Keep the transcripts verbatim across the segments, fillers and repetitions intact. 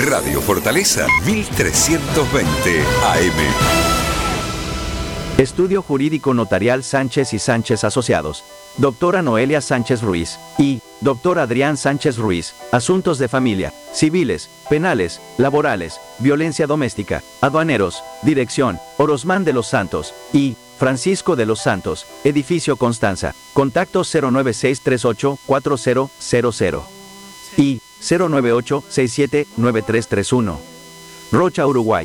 Radio Fortaleza mil trescientos veinte A M. Estudio Jurídico Notarial Sánchez y Sánchez Asociados. Doctora Noelia Sánchez Ruiz y Doctor Adrián Sánchez Ruiz. Asuntos de familia, civiles, penales, laborales, violencia doméstica, aduaneros, dirección, Orosmán de los Santos y Francisco de los Santos, Edificio Constanza. Contacto cero nueve seis tres ocho cuatro cero cero cero y cero nueve ocho seis siete nueve tres tres uno. Rocha, Uruguay.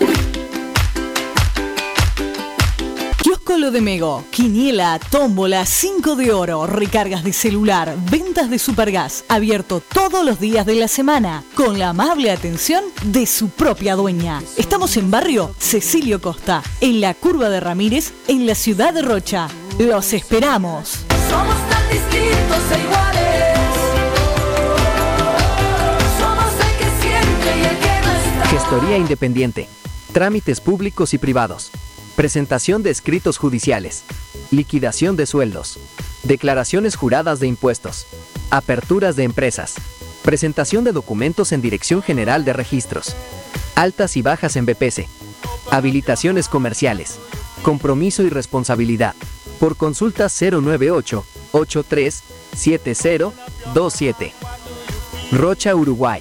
Kiosco Lo de Mego, quiniela, tómbola, cinco de oro, recargas de celular, ventas de supergas, abierto todos los días de la semana, con la amable atención de su propia dueña. Estamos en barrio Cecilio Costa, en la Curva de Ramírez, en la ciudad de Rocha. Los esperamos. Somos tan distintos e iguales. Somos el que siente y el que no está. Gestoría independiente, trámites públicos y privados. Presentación de escritos judiciales, liquidación de sueldos, declaraciones juradas de impuestos, aperturas de empresas, presentación de documentos en Dirección General de Registros, altas y bajas en B P C, habilitaciones comerciales, compromiso y responsabilidad. Por consulta cero nueve ocho ocho tres siete cero dos siete. Rocha, Uruguay.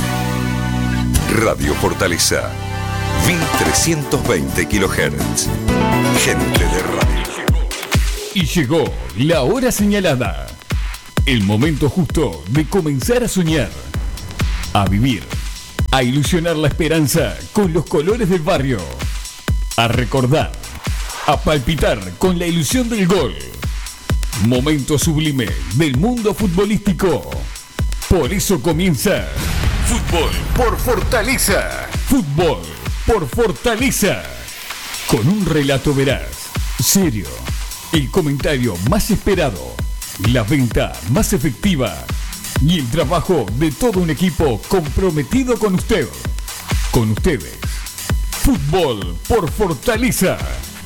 Radio Fortaleza mil trescientos veinte kilohertz. Gente de radio. Y llegó la hora señalada. El momento justo de comenzar a soñar, a vivir, a ilusionar la esperanza con los colores del barrio, a recordar, a palpitar con la ilusión del gol. Momento sublime del mundo futbolístico. Por eso comienza Fútbol por Fortaleza. Fútbol por Fortaleza, con un relato veraz, serio, el comentario más esperado, la venta más efectiva y el trabajo de todo un equipo comprometido con usted, con ustedes. Fútbol por Fortaleza.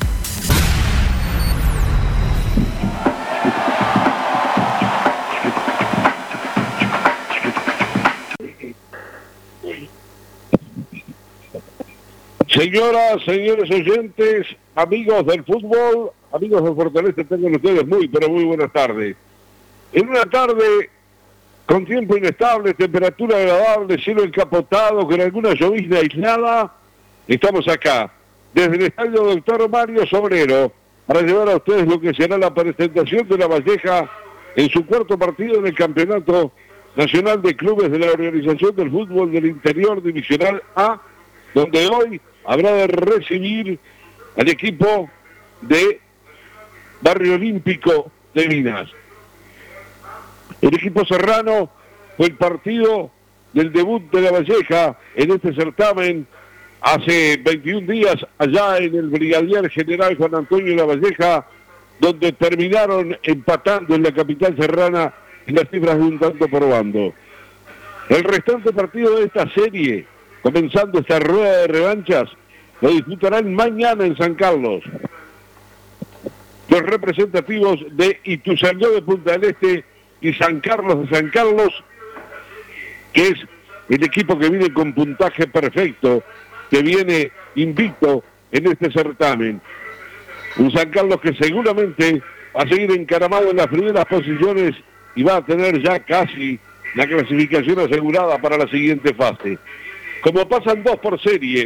Señoras, señores oyentes, amigos del fútbol, amigos de Fortaleza, tengan ustedes muy, pero muy buenas tardes. En una tarde con tiempo inestable, temperatura agradable, cielo encapotado, con alguna llovizna aislada, estamos acá, desde el estadio Doctor Mario Sobrero, para llevar a ustedes lo que será la presentación de La Valleja en su cuarto partido en el Campeonato Nacional de Clubes de la Organización del Fútbol del Interior Divisional A, donde hoy habrá de recibir al equipo de Barrio Olímpico de Minas. El equipo serrano fue el partido del debut de La Valleja en este certamen hace veintiún días allá en el Brigadier General Juan Antonio La Valleja, donde terminaron empatando en la capital serrana en las cifras de un tanto por bando. El restante partido de esta serie, comenzando esta rueda de revanchas, lo disputarán mañana en San Carlos. Los representativos de Ituzaingó de Punta del Este y San Carlos de San Carlos, que es el equipo que viene con puntaje perfecto, que viene invicto en este certamen. Un San Carlos que seguramente va a seguir encaramado en las primeras posiciones y va a tener ya casi la clasificación asegurada para la siguiente fase. Como pasan dos por serie,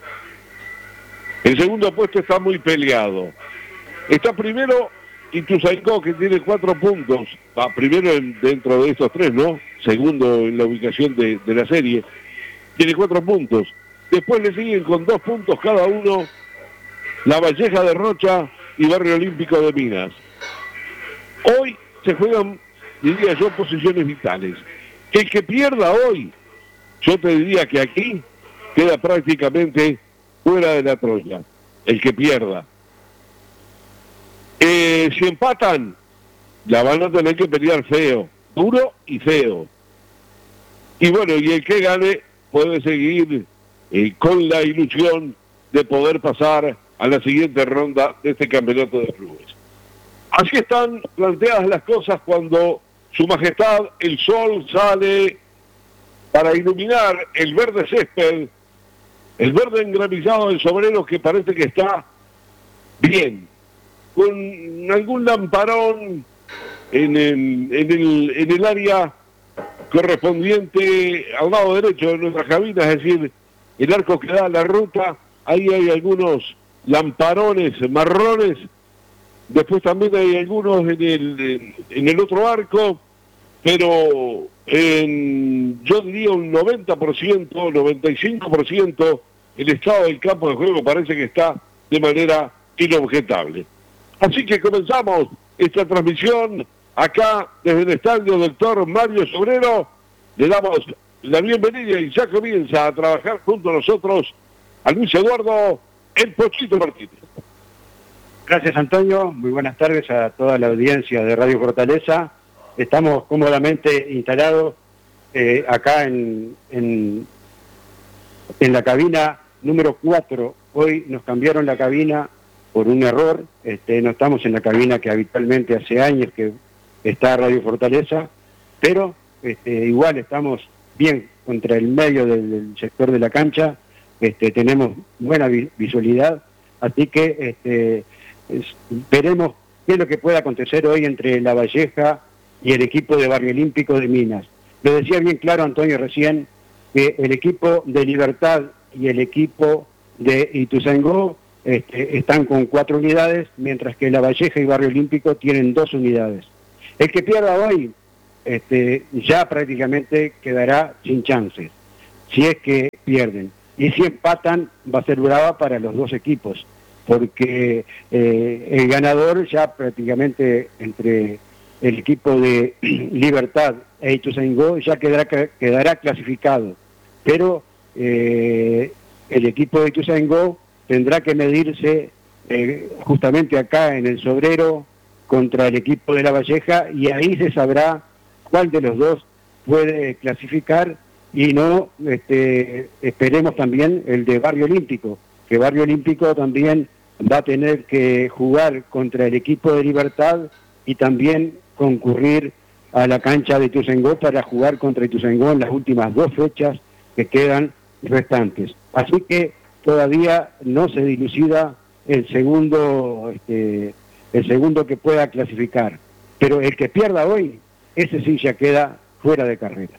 el segundo puesto está muy peleado. Está primero Ituzaingó, que tiene cuatro puntos. Va primero en, dentro de estos tres, ¿no? Segundo en la ubicación de, de la serie. Tiene cuatro puntos. Después le siguen con dos puntos cada uno La Valleja de Rocha y Barrio Olímpico de Minas. Hoy se juegan, diría yo, posiciones vitales. El que pierda hoy, yo te diría que aquí queda prácticamente fuera de la Troya, el que pierda. Eh, si empatan, la van a tener que pelear feo, duro y feo. Y bueno, y el que gane puede seguir eh, con la ilusión de poder pasar a la siguiente ronda de este campeonato de clubes. Así están planteadas las cosas cuando Su Majestad el Sol sale para iluminar el verde césped, el verde engramillado del Sobrero, que parece que está bien, con algún lamparón en el, en el, en el área correspondiente al lado derecho de nuestra cabina, es decir, el arco que da la ruta. Ahí hay algunos lamparones marrones, después también hay algunos en el, en el otro arco, pero en, yo diría un noventa por ciento, noventa y cinco por ciento, el estado del campo de juego parece que está de manera inobjetable. Así que comenzamos esta transmisión acá desde el estadio Doctor Mario Sobrero. Le damos la bienvenida y ya comienza a trabajar junto a nosotros a Luis Eduardo El Pochito Martínez. Gracias, Antonio. Muy buenas tardes a toda la audiencia de Radio Fortaleza. Estamos cómodamente instalados eh, acá en, en, en la cabina número cuatro. Hoy nos cambiaron la cabina por un error. Este, no estamos en la cabina que habitualmente hace años que está Radio Fortaleza, pero este, igual estamos bien contra el medio del, del sector de la cancha. Este, tenemos buena vi visualidad, así que este, es, veremos qué es lo que puede acontecer hoy entre La Valleja y el equipo de Barrio Olímpico de Minas. Lo decía bien claro Antonio recién, que el equipo de Libertad y el equipo de Ituzaingó este, están con cuatro unidades, mientras que La Valleja y Barrio Olímpico tienen dos unidades. El que pierda hoy este, ya prácticamente quedará sin chances, si es que pierden. Y si empatan, va a ser brava para los dos equipos, porque eh, el ganador ya prácticamente entre el equipo de Libertad e Ituzaingó ya quedará, quedará clasificado. Pero eh, el equipo de Ituzaingó tendrá que medirse eh, justamente acá en el Sobrero contra el equipo de La Valleja, y ahí se sabrá cuál de los dos puede clasificar. Y no, este, esperemos también el de Barrio Olímpico, que Barrio Olímpico también va a tener que jugar contra el equipo de Libertad y también concurrir a la cancha de Ituzaingó para jugar contra Ituzaingó en las últimas dos fechas que quedan restantes. Así que todavía no se dilucida el segundo, este, el segundo que pueda clasificar. Pero el que pierda hoy, ese sí ya queda fuera de carrera.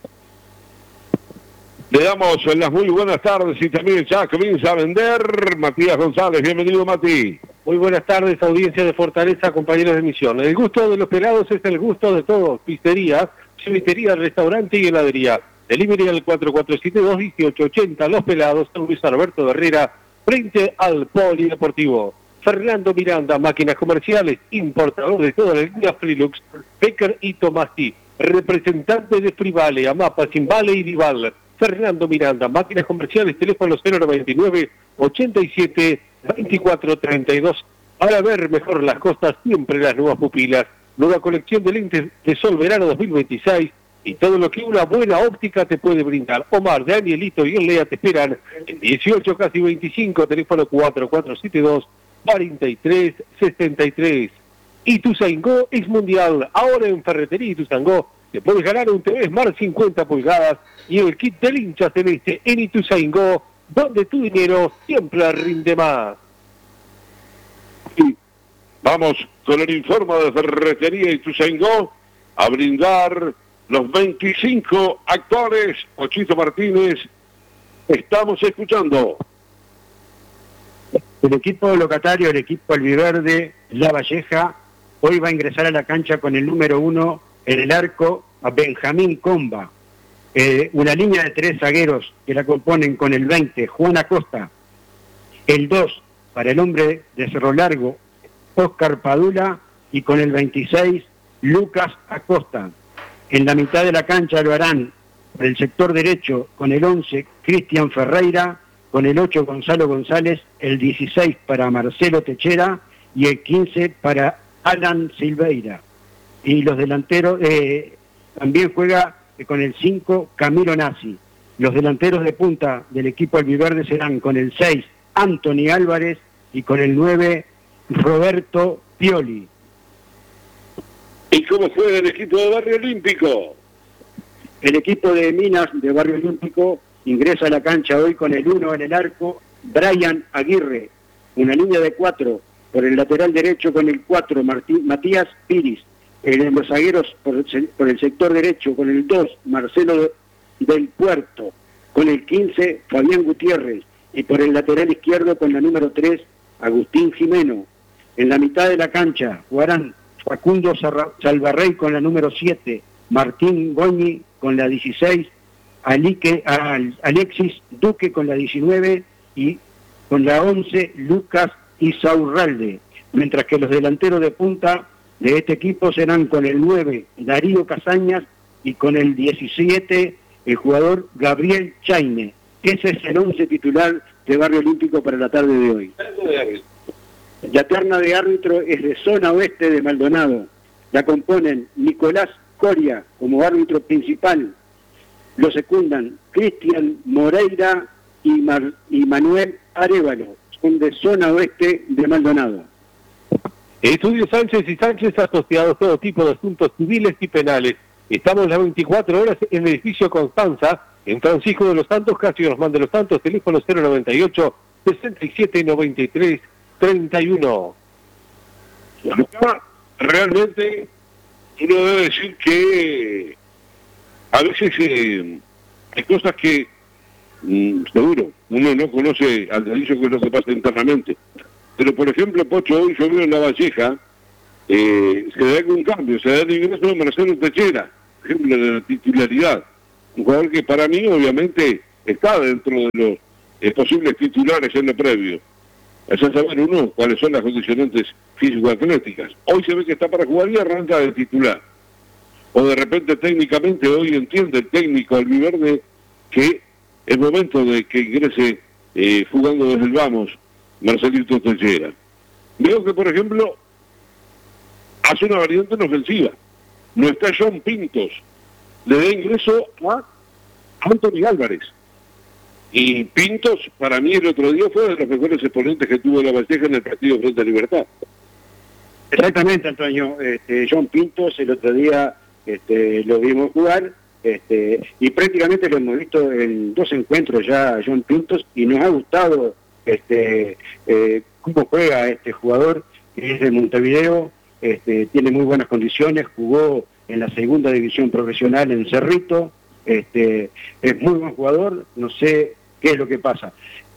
Le damos las muy buenas tardes y también ya comienza a vender Matías González. Bienvenido, Mati. Muy buenas tardes, audiencia de Fortaleza, compañeros de emisión. El gusto de los pelados es el gusto de todos. Pizzería, chivitería, restaurante y heladería. Delivery al cuatro cuatro siete dos, uno ocho ocho cero. Los Pelados, San Luis Alberto de Herrera, frente al Polideportivo. Fernando Miranda, máquinas comerciales, importador de toda la línea Freelux, Becker y Tomasti. Representante de Frivale, Amapa, Simbale y Dival. Fernando Miranda, máquinas comerciales, teléfono cero noventa y nueve, ochenta y siete, veinticuatro treinta y dos. Para ver mejor las cosas, siempre las nuevas pupilas. Nueva colección de lentes de sol verano dos mil veintiséis y todo lo que una buena óptica te puede brindar. Omar, Danielito y Lea te esperan en dieciocho, casi veinticinco, teléfono cuatro cuatro siete dos, cuarenta y tres sesenta y tres. Ituzaingó es mundial. Ahora en Ferretería Ituzaingó te puedes ganar un T V Smart cincuenta pulgadas y el kit del hincha celeste en Ituzaingó, donde tu dinero siempre rinde más. Y vamos con el informe de Ferretería Ituzaingó a brindar los veinticinco actores. Pochito Martínez, estamos escuchando. El equipo locatario, el equipo albiverde, La Valleja, hoy va a ingresar a la cancha con el número uno en el arco, a Benjamín Comba. Eh, una línea de tres zagueros que la componen con el veinte, Juan Acosta. El dos, para el hombre de Cerro Largo, Óscar Padula. Y con el veintiséis, Lucas Acosta. En la mitad de la cancha lo harán por el sector derecho con el once, Cristian Ferreira. Con el ocho, Gonzalo González. El dieciséis para Marcelo Techera. Y el quince para Alan Silveira. Y los delanteros, eh, también juega con el cinco, Camilo Nassi. Los delanteros de punta del equipo albiverde serán con el seis, Anthony Álvarez, y con el nueve, Roberto Pioli. ¿Y cómo fue el equipo de Barrio Olímpico? El equipo de Minas de Barrio Olímpico ingresa a la cancha hoy con el uno en el arco, Brian Aguirre, una línea de cuatro, por el lateral derecho con el cuatro, Martí, Matías Piris, en los zagueros por el, por el sector derecho con el dos, Marcelo del Puerto, con el quince, Fabián Gutiérrez, y por el lateral izquierdo con la número tres, Agustín Jimeno. En la mitad de la cancha jugarán Facundo Salvarrey con la número siete, Martín Goñi con la dieciséis, Alique, Alexis Duque con la diecinueve y con la once Lucas Isaurralde, mientras que los delanteros de punta de este equipo serán con el nueve Darío Casañas y con el diecisiete el jugador Gabriel Chaine. Ese es el once titular de Barrio Olímpico para la tarde de hoy. La terna de árbitro es de zona oeste de Maldonado. La componen Nicolás Coria como árbitro principal. Lo secundan Cristian Moreira y, Mar y Manuel Arévalo. Son de zona oeste de Maldonado. Estudio Sánchez y Sánchez asociados a todo tipo de asuntos civiles y penales. Estamos las veinticuatro horas en el edificio Constanza, en Francisco de los Santos, casi Osman de los Santos, teléfono cero noventa y ocho, sesenta y siete, noventa y tres, treinta y uno. Acá, realmente, uno debe decir que a veces eh, hay cosas que, mm, seguro, uno no conoce al dedillo qué es lo que pasa internamente. Pero, por ejemplo, Pocho, hoy yo veo en La Valleja, eh, se da algún cambio, se da el ingreso de Marcelo Techera, ejemplo de la titularidad. Un jugador que para mí, obviamente, está dentro de los eh, posibles titulares en lo previo. Es saber uno cuáles son las condicionantes físico-atléticas. Hoy se ve que está para jugar y arranca de titular. O de repente técnicamente hoy entiende el técnico albiverde que es momento de que ingrese eh, jugando desde el vamos Marcelito Techera. Veo que, por ejemplo, hace una variante en ofensiva. No está John Pintos. Le da ingreso a Anthony Álvarez. Y Pintos, para mí el otro día fue de los mejores exponentes que tuvo La Valleja en el partido frente a Libertad. Exactamente, Antonio. Este, John Pintos el otro día este, lo vimos jugar este, y prácticamente lo hemos visto en dos encuentros ya a John Pintos y nos ha gustado este, eh, cómo juega este jugador que es de Montevideo. Este, tiene muy buenas condiciones, jugó en la segunda división profesional en Cerrito, este, es muy buen jugador, no sé qué es lo que pasa,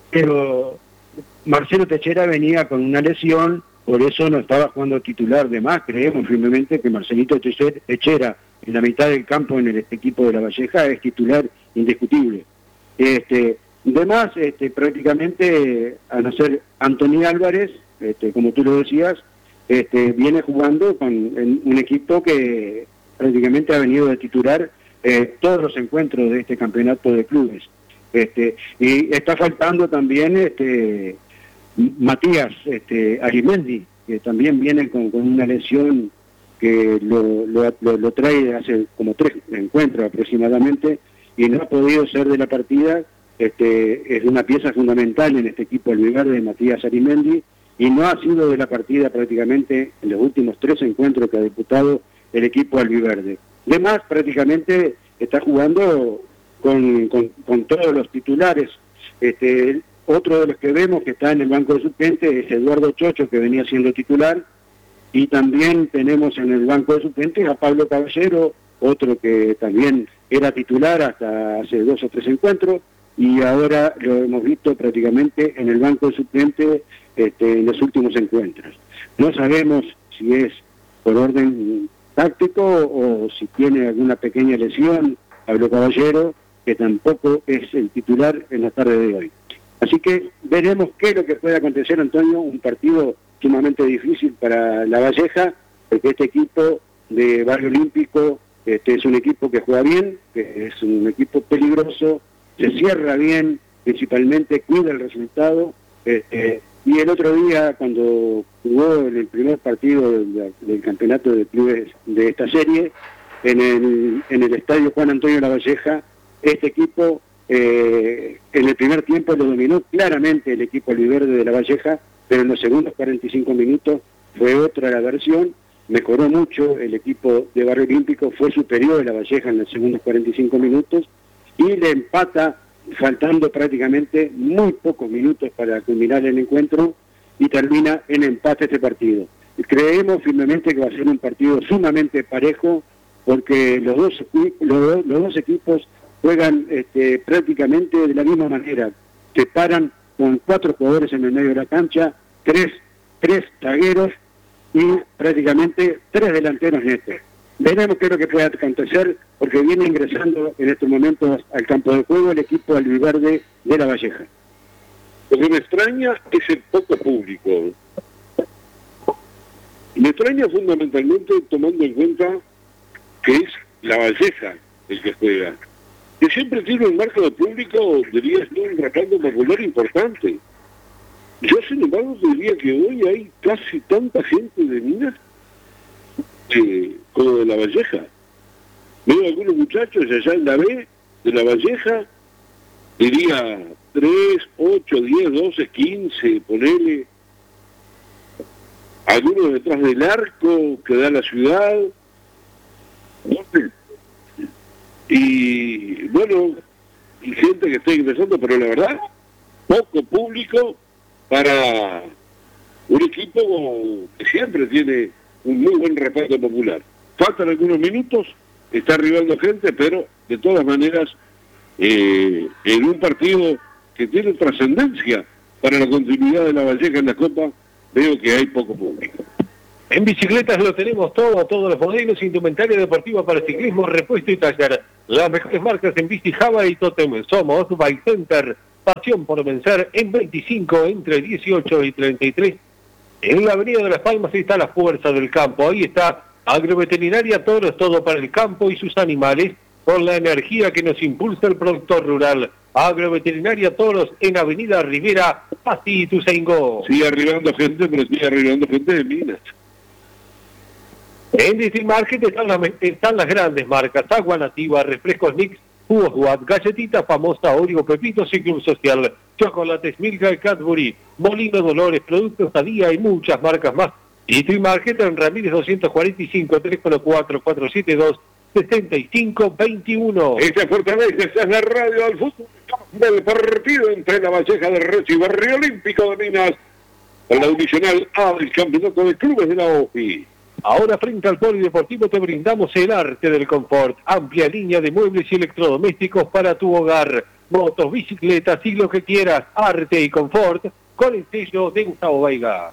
pero Marcelo Techera venía con una lesión, por eso no estaba jugando titular. De más, creemos firmemente que Marcelito Techera en la mitad del campo en el este equipo de La Valleja es titular indiscutible. Este, de más, este, prácticamente, a no ser Anthony Álvarez, este, como tú lo decías, este, viene jugando con en un equipo que prácticamente ha venido de titular eh, todos los encuentros de este campeonato de clubes. Este, y está faltando también este, Matías este, Arimendi, que también viene con, con una lesión que lo, lo, lo, lo trae hace como tres encuentros aproximadamente y no ha podido ser de la partida. Este, es una pieza fundamental en este equipo albiverde de Matías Arimendi y no ha sido de la partida prácticamente en los últimos tres encuentros que ha disputado el equipo albiverde. Además, prácticamente está jugando con, con, con todos los titulares. Este, otro de los que vemos que está en el banco de suplentes es Eduardo Chocho, que venía siendo titular, y también tenemos en el banco de suplentes a Pablo Caballero, otro que también era titular hasta hace dos o tres encuentros, y ahora lo hemos visto prácticamente en el banco de suplentes este, en los últimos encuentros. No sabemos si es por orden táctico o si tiene alguna pequeña lesión, Pablo Caballero, que tampoco es el titular en la tarde de hoy. Así que veremos qué es lo que puede acontecer, Antonio, un partido sumamente difícil para La Valleja, porque este equipo de Barrio Olímpico este, es un equipo que juega bien, que es un equipo peligroso, se cierra bien, principalmente cuida el resultado, este, y el otro día cuando jugó en el primer partido del, del campeonato de clubes de esta serie, en el, en el estadio Juan Antonio La Valleja, este equipo eh, en el primer tiempo lo dominó claramente el equipo albiverde de La Valleja, pero en los segundos cuarenta y cinco minutos fue otra la versión mejoró mucho, el equipo de Barrio Olímpico fue superior a La Valleja en los segundos cuarenta y cinco minutos y le empata faltando prácticamente muy pocos minutos para culminar el encuentro y termina en empate este partido. Creemos firmemente que va a ser un partido sumamente parejo porque los dos, los, los dos equipos juegan este, prácticamente de la misma manera, se paran con cuatro jugadores en el medio de la cancha, tres, tres zagueros y prácticamente tres delanteros netos. Veremos qué es lo que puede acontecer, porque viene ingresando en estos momentos al campo de juego el equipo albiverde de La Valleja. Lo que me extraña es el poco público. Me extraña fundamentalmente tomando en cuenta que es La Valleja el que juega. Que siempre tiene un marco de público, diría ser un respaldo popular importante. Yo, sin embargo, diría que hoy hay casi tanta gente de Minas eh, como de La Valleja. Veo algunos muchachos allá en la B de La Valleja, diría tres, ocho, diez, doce, quince, ponele. Algunos detrás del arco que da la ciudad. Y bueno, y gente que está ingresando, pero la verdad, poco público para un equipo que siempre tiene un muy buen respaldo popular. Faltan algunos minutos, está arribando gente, pero de todas maneras, eh, en un partido que tiene trascendencia para la continuidad de La Valleja en la Copa, veo que hay poco público. En bicicletas lo tenemos todo, todos los modelos, indumentaria deportiva para ciclismo, repuesto y taller. Las mejores marcas en bici Java y Totem. Somos Bike Center, pasión por vencer, en veinticinco, entre dieciocho y treinta y tres. En la avenida de Las Palmas está la fuerza del campo. Ahí está Agroveterinaria Toros, todo para el campo y sus animales, con la energía que nos impulsa el productor rural. Agroveterinaria Toros en Avenida Rivera, Pasti y Tuzaingó. Sigue arribando gente, pero sigue arribando gente de Minas. En District Market están las, están las grandes marcas: Agua Nativa, Refrescos Nix, Jugos Watt, Galletitas Famosa, Oreo, Pepitos y Club Social, Chocolates Milka y Cadbury, Molino Dolores, Productos Adía y muchas marcas más. District Market en Ramírez doscientos cuarenta y cinco, teléfono cuatro cuatro siete dos, seis cinco dos uno. Esta Fortaleza, esta es la radio del fútbol del partido entre La Valleja de Recio y Barrio Olímpico de Minas, con la divisional A del campeonato de clubes de la O F I. Ahora frente al Polideportivo te brindamos el arte del confort, amplia línea de muebles y electrodomésticos para tu hogar, motos, bicicletas y lo que quieras, arte y confort, con el sello de Gustavo Veiga.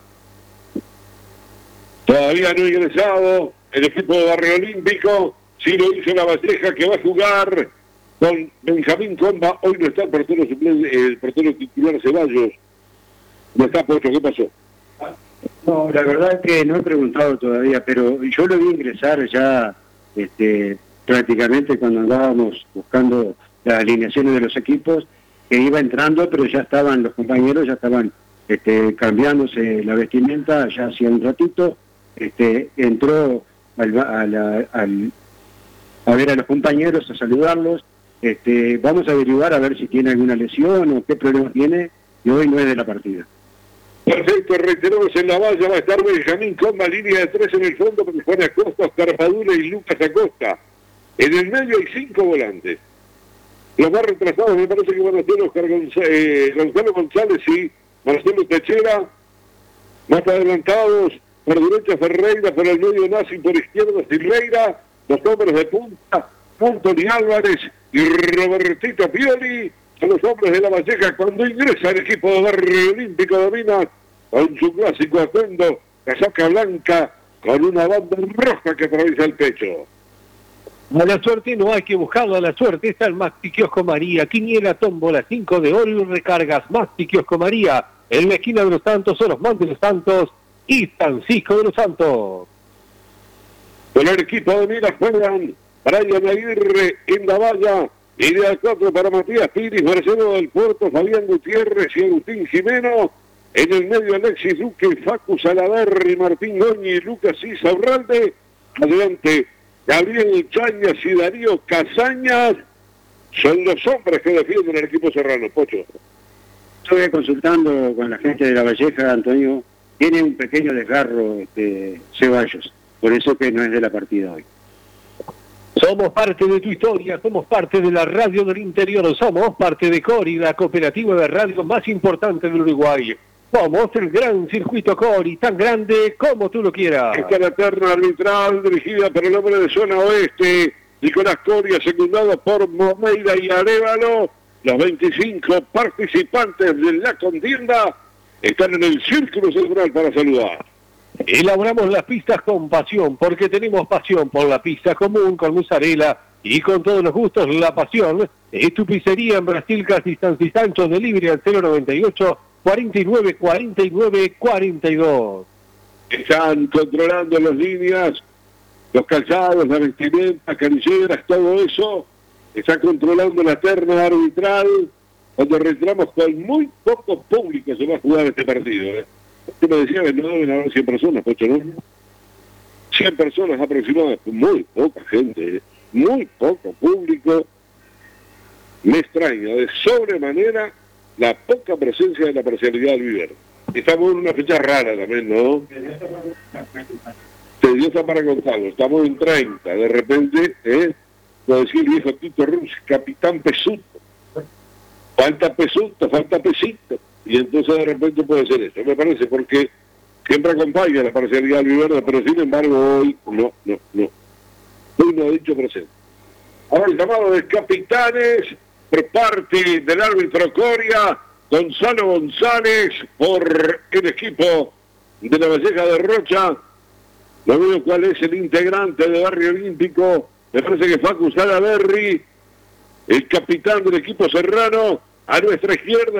Todavía no ha ingresado el equipo de Barrio Olímpico, sí lo hizo La Valleja, que va a jugar con Benjamín Comba. Hoy no está el portero suplente, el portero titular Ceballos. No está puesto, ¿qué pasó? No, la verdad es que no he preguntado todavía, pero yo lo vi ingresar ya este, prácticamente cuando andábamos buscando las alineaciones de los equipos, que iba entrando, pero ya estaban los compañeros, ya estaban este, cambiándose la vestimenta, ya hacía un ratito, este, entró al, a, la, al, a ver a los compañeros, a saludarlos, este, vamos a averiguar a ver si tiene alguna lesión o qué problema tiene, y hoy no es de la partida. Perfecto, reiteramos en la valla, va a estar Benjamín Comba, línea de tres en el fondo, con Juan Acosta, Oscar Padula y Lucas Acosta. En el medio hay cinco volantes. Los más retrasados me parece que van a ser Oscar González, eh, Gonzalo González y Marcelo Techera. Más adelantados, por derecha Ferreira, por el medio Nazi, por izquierda Silveira, los hombres de punta, Anthony Álvarez y Robertito Pioli. Son los hombres de La Valleja cuando ingresa el equipo de Barrio Olímpico de Minas con su clásico atuendo, casaca blanca con una banda roja que atraviesa el pecho. A la suerte no hay que buscarla, a la suerte está el Maxi Kiosco María, quiniela, tómbola, cinco de oro y recargas. Maxi Kiosco María, en la esquina de los Santos, son los Montes de los Santos y Francisco de los Santos. Con el equipo de Minas juegan Brian Aguirre en la valla. Línea cuatro para Matías Piris, Marcelo del Puerto, Fabián Gutiérrez y Agustín Jimeno. En el medio Alexis Duque, Facu Salaverri, Martín Goñi, Lucas Isaurralde. Adelante, Gabriel Chañas y Darío Casañas. Son los hombres que defienden el equipo serrano. Pocho. Estoy consultando con la gente de La Valleja, Antonio. Tiene un pequeño desgarro este, Ceballos. por eso que no es de la partida hoy. Somos parte de tu historia, somos parte de la radio del interior, somos parte de Cori, la cooperativa de radio más importante del Uruguay. Somos el gran circuito Cori, tan grande como tú lo quieras. Esta es la terna arbitral dirigida por el hombre de zona oeste, Nicolás Coria, secundado por Momeira y Arévalo. Los veinticinco participantes de la contienda están en el círculo central para saludar. Elaboramos las pistas con pasión, porque tenemos pasión por la pista común, con mozzarella y con todos los gustos. La pasión es tu pizzería en Brasil, Casi San Sancho, delivery al cero noventa y ocho, cuarenta y nueve, cuarenta y nueve, cuarenta y dos. Están controlando las líneas, los calzados, la vestimenta, canilleras, todo eso. Está controlando la terna arbitral. Cuando retiramos con muy poco público se va a jugar este partido, ¿eh? Usted me decía que no deben haber cien personas, Pocho, ¿no? cien personas aproximadamente, muy poca gente, ¿eh? Muy poco público. Me extraña de sobremanera la poca presencia de la parcialidad del vivero. Estamos en una fecha rara también, ¿no? Tediosa para Gonzalo, estamos en treinta, de repente, ¿eh? Lo decía el viejo Tito Ruz, capitán Pesuto. Falta Pesuto, falta Pesito. Y entonces de repente puede ser eso, me parece, porque siempre acompaña la parcialidad del vivero, pero sin embargo hoy no, no, no. Hoy no ha dicho presente. Ahora el llamado de capitanes por parte del árbitro Coria, Gonzalo González, por el equipo de la Valleja de Rocha. No veo cuál es el integrante de Barrio Olímpico. Me parece que Facu Salaberry, el capitán del equipo serrano. A nuestra izquierda